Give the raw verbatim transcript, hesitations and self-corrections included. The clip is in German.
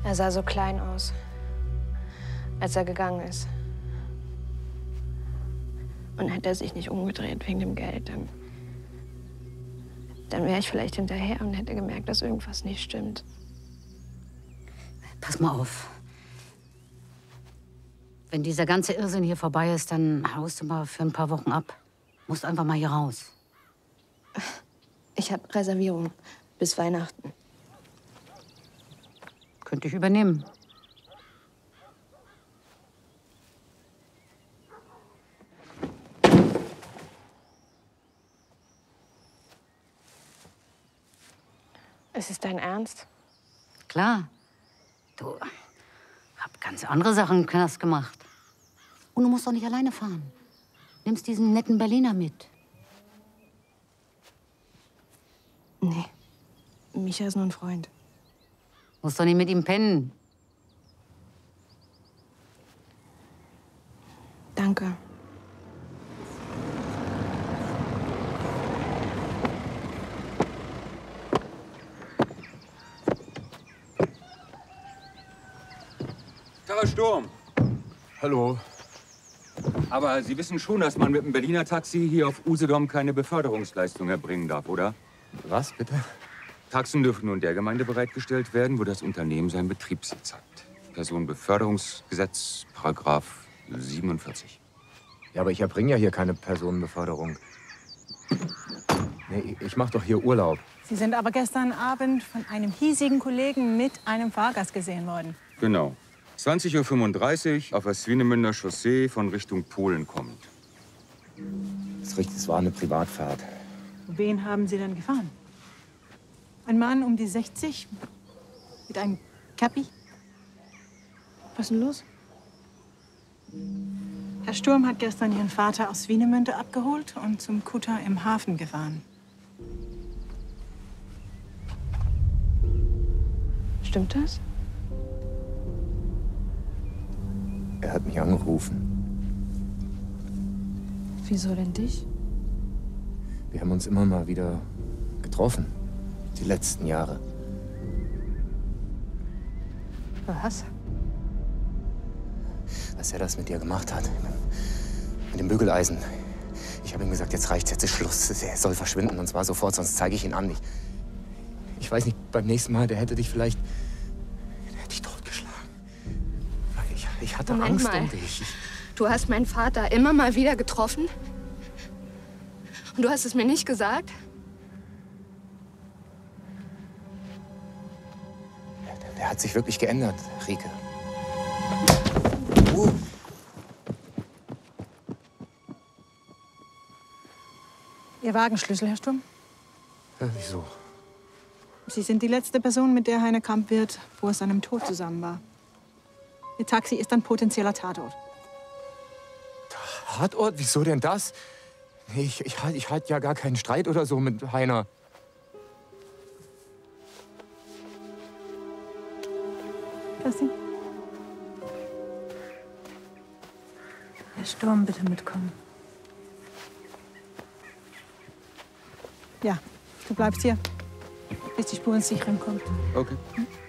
Er sah so klein aus, als er gegangen ist. Und hätte er sich nicht umgedreht wegen dem Geld, dann, dann wäre ich vielleicht hinterher und hätte gemerkt, dass irgendwas nicht stimmt. Pass mal auf. Wenn dieser ganze Irrsinn hier vorbei ist, dann haust du mal für ein paar Wochen ab. Musst einfach mal hier raus. Ich habe Reservierung bis Weihnachten. Könnte ich übernehmen. Ist es dein Ernst? Klar. Du, hab ganz andere Sachen im Knast gemacht. Und du musst doch nicht alleine fahren. Nimmst diesen netten Berliner mit. Nee. Micha ist nur ein Freund. Musst doch nicht mit ihm pennen. Danke. Herr Sturm. Hallo. Aber Sie wissen schon, dass man mit dem Berliner Taxi hier auf Usedom keine Beförderungsleistung erbringen darf, oder? Was, bitte? Taxen dürfen nur in der Gemeinde bereitgestellt werden, wo das Unternehmen seinen Betriebssitz hat. Personenbeförderungsgesetz, Paragraph siebenundvierzig. Ja, aber ich erbringe ja hier keine Personenbeförderung. Nee, ich mache doch hier Urlaub. Sie sind aber gestern Abend von einem hiesigen Kollegen mit einem Fahrgast gesehen worden. Genau. zwanzig Uhr fünfunddreißig auf der Swinemünder Chaussee von Richtung Polen kommend. Das ist richtig, es war eine Privatfahrt. Wen haben Sie denn gefahren? Ein Mann um die sechzig mit einem Cappy? Was ist denn los? Herr Sturm hat gestern Ihren Vater aus Swinemünde abgeholt und zum Kutter im Hafen gefahren. Stimmt das? Er hat mich angerufen. Wieso denn dich? Wir haben uns immer mal wieder getroffen. Die letzten Jahre. Was? Was er das mit dir gemacht hat. Mit dem Bügeleisen. Ich habe ihm gesagt, jetzt reicht's, jetzt ist Schluss. Er soll verschwinden und zwar sofort, sonst zeige ich ihn an. Ich, ich weiß nicht, beim nächsten Mal, der hätte dich vielleicht... Der hätte dich totgeschlagen. Ich, ich hatte Moment Angst mal. um dich. Du hast meinen Vater immer mal wieder getroffen? Und du hast es mir nicht gesagt? Der hat sich wirklich geändert, Rieke. Uh. Ihr Wagenschlüssel, Herr Sturm? Ja, wieso? Sie sind die letzte Person, mit der Heiner Kampwirt vor seinem Tod zusammen war. Ihr Taxi ist ein potenzieller Tatort. Tatort? Wieso denn das? Nee, ich, ich, ich hatte ja gar keinen Streit oder so mit Heiner. Kerstin? Herr Sturm, bitte mitkommen. Ja, du bleibst hier, bis die Spurensicherung kommt. Okay. Hm?